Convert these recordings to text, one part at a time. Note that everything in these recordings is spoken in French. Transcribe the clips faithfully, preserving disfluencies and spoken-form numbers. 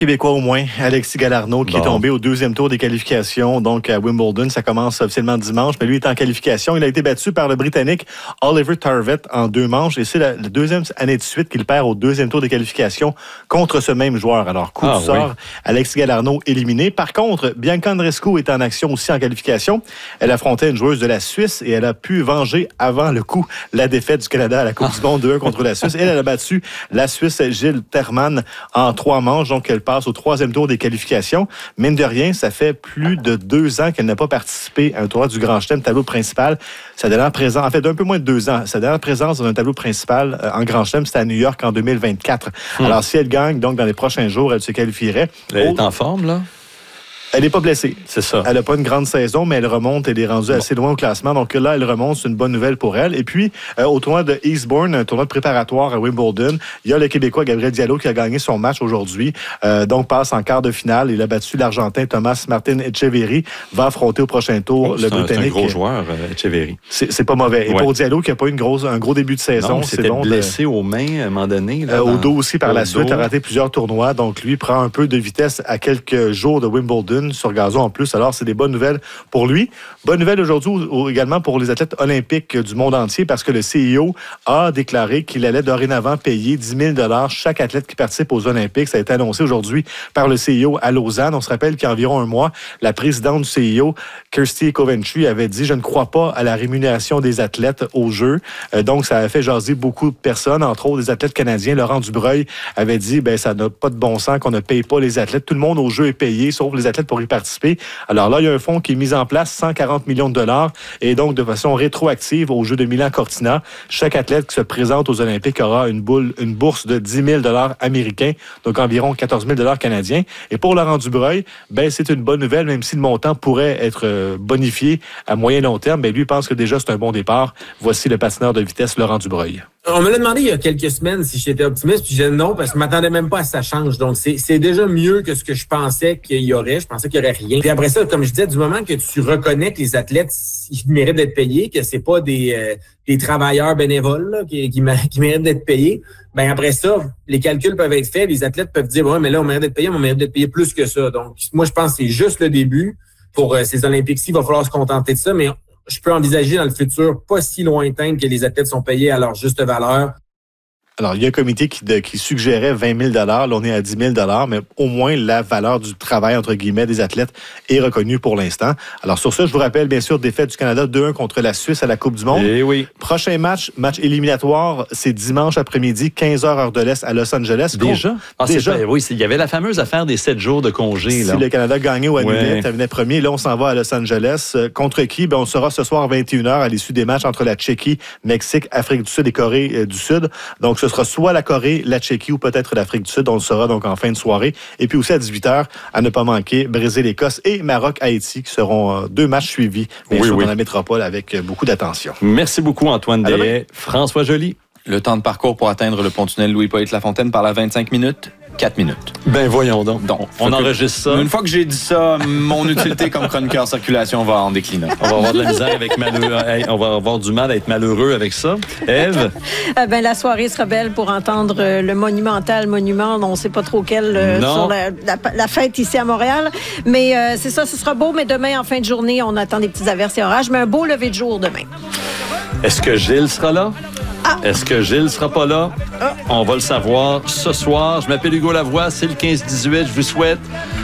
Québécois au moins, Alexis Galarneau qui bon. est tombé au deuxième tour des qualifications, donc à Wimbledon. Ça commence officiellement dimanche, mais lui est en qualification. Il a été battu par le Britannique Oliver Tarvett en deux manches et c'est la, la deuxième année de suite qu'il perd au deuxième tour des qualifications contre ce même joueur. Alors, coup ah, du sort, oui. Alexis Galarneau éliminé. Par contre, Bianca Andreescu est en action aussi en qualification. Elle affrontait une joueuse de la Suisse et elle a pu venger avant le coup la défaite du Canada à la Coupe ah. du Monde deux un contre la Suisse. Elle, elle a battu la Suisse Gilles Terman en trois manches, donc elle passe au troisième tour des qualifications. Mine de rien, ça fait plus de deux ans qu'elle n'a pas participé à un tournoi du Grand Chelem, tableau principal. Sa dernière présence, en fait, d'un peu moins de deux ans, sa dernière présence dans un tableau principal euh, en Grand Chelem, c'était à New York en deux mille vingt-quatre. Hmm. Alors, si elle gagne, donc, dans les prochains jours, elle se qualifierait. Elle au... est en forme, là? Elle n'est pas blessée. C'est ça. Elle n'a pas une grande saison, mais elle remonte. Elle est rendue bon. assez loin au classement. Donc là, elle remonte. C'est une bonne nouvelle pour elle. Et puis, euh, au tournoi de Eastbourne, un tournoi de préparatoire à Wimbledon, il y a le Québécois Gabriel Diallo qui a gagné son match aujourd'hui. Euh, donc, passe en quart de finale. Il a battu l'Argentin Thomas Martin Echeverry. Va affronter au prochain tour oh, le c'est Britannique. C'est un gros joueur, Echeverry. C'est, c'est pas mauvais. Et ouais. pour Diallo, qui n'a pas eu une grosse, un gros début de saison, non, c'est bon. blessé de... aux mains à un moment donné. Là, euh, dans... Au dos aussi par au la dos. suite. Il a raté plusieurs tournois. Donc, lui prend un peu de vitesse à quelques jours de Wimbledon sur gazon en plus. Alors, c'est des bonnes nouvelles pour lui. Bonne nouvelle aujourd'hui également pour les athlètes olympiques du monde entier parce que le C I O a déclaré qu'il allait dorénavant payer dix mille dollars chaque athlète qui participe aux Olympiques. Ça a été annoncé aujourd'hui par le C I O à Lausanne. On se rappelle qu'il y a environ un mois, la présidente du C I O, Kirsty Coventry, avait dit « Je ne crois pas à la rémunération des athlètes aux Jeux. Euh, » Donc, ça a fait jaser beaucoup de personnes, entre autres des athlètes canadiens. Laurent Dubreuil avait dit ben ça n'a pas de bon sens qu'on ne paye pas les athlètes. Tout le monde aux Jeux est payé, sauf les athlètes pour y participer. Alors là, il y a un fonds qui est mis en place, cent quarante millions de dollars, et donc de façon rétroactive aux Jeux de Milan-Cortina. Chaque athlète qui se présente aux Olympiques aura une, boule, une bourse de dix mille dollars américains, donc environ quatorze mille dollars canadiens. Et pour Laurent Dubreuil, ben, c'est une bonne nouvelle, même si le montant pourrait être bonifié à moyen long terme. Ben, lui pense que déjà c'est un bon départ. Voici le patineur de vitesse Laurent Dubreuil. On me l'a demandé il y a quelques semaines si j'étais optimiste, puis j'ai dit non, parce que je m'attendais même pas à ce que ça change. Donc, c'est, c'est déjà mieux que ce que je pensais qu'il y aurait. Je pensais qu'il y aurait rien. Puis après ça, comme je disais, du moment que tu reconnais que les athlètes, ils méritent d'être payés, que c'est pas des, euh, des travailleurs bénévoles là, qui, qui, qui méritent d'être payés, ben après ça, les calculs peuvent être faits. Les athlètes peuvent dire, ouais, mais là, on mérite d'être payé, mais on mérite d'être payé plus que ça. Donc, moi, je pense que c'est juste le début. Pour euh, ces Olympiques-ci, il va falloir se contenter de ça, mais je peux envisager dans le futur pas si lointain que les athlètes sont payés à leur juste valeur. Alors, il y a un comité qui, de, qui suggérait vingt mille dollars. Là, on est à dix mille dollars, mais au moins, la valeur du travail, entre guillemets, des athlètes est reconnue pour l'instant. Alors, sur ça, je vous rappelle, bien sûr, défaite du Canada deux un contre la Suisse à la Coupe du Monde. Eh oui. Prochain match, match éliminatoire, c'est dimanche après-midi, quinze heures heure de l'Est à Los Angeles. Déjà? Ah, Déjà. C'est, oui, il y avait la fameuse affaire des sept jours de congé. Si là. le Canada gagnait ou annulait, ouais. ça venait premier. Là, on s'en va à Los Angeles. Euh, contre qui? Ben, on sera ce soir à vingt et une heures à l'issue des matchs entre la Tchéquie, Mexique, Afrique du Sud et Corée euh, du Sud. Donc, ce sera soit la Corée, la Tchéquie ou peut-être l'Afrique du Sud. On le saura donc en fin de soirée. Et puis aussi à dix-huit heures, à ne pas manquer, Brésil-Écosse et Maroc-Haïti qui seront euh, deux matchs suivis, bien oui, sûr, oui. dans la métropole avec euh, beaucoup d'attention. Merci beaucoup, Antoine Dehaye. François Joly. Le temps de parcours pour atteindre le pont-tunnel Louis-Polyte-Lafontaine par la vingt-cinq minutes, quatre minutes. Ben voyons donc. donc on enregistre ça. Une fois que j'ai dit ça, mon utilité comme chroniqueur circulation va en déclinant. On va avoir de la misère avec malheureux. On va avoir du mal à être malheureux avec ça. Ève? euh, ben, la soirée sera belle pour entendre euh, le monumental monument, on ne sait pas trop quel, euh, sur la, la, la fête ici à Montréal. Mais euh, c'est ça, ce sera beau, mais demain, en fin de journée, on attend des petites averses et orages, mais un beau lever de jour demain. Est-ce que Gilles sera là? Ah. Est-ce que Gilles sera pas là? Ah. On va le savoir ce soir. Je m'appelle Hugo Lavoie, c'est le quinze dix-huit. Je vous souhaite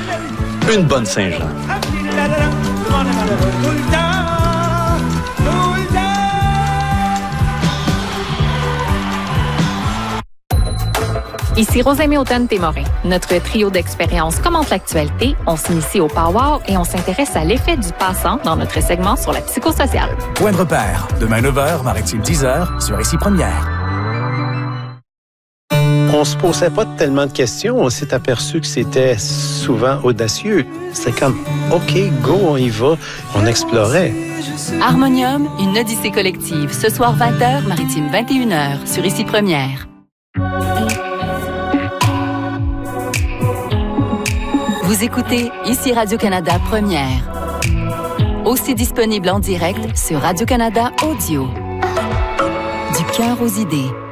une bonne Saint-Jean. Ici Rosemée Automne-Témorin. Notre trio d'expériences commente l'actualité, on s'initie au Power et on s'intéresse à l'effet du passant dans notre segment sur la psychosociale. Point de repère, demain neuf heures, Maritime dix heures, sur Ici Première. On se posait pas tellement de questions, on s'est aperçu que c'était souvent audacieux. C'était comme, OK, go, on y va, on explorait. Harmonium, une odyssée collective, ce soir vingt heures, Maritime vingt et une heures, sur Ici Première. Vous écoutez Ici Radio-Canada Première. Aussi disponible en direct sur Radio-Canada Audio. Du cœur aux idées.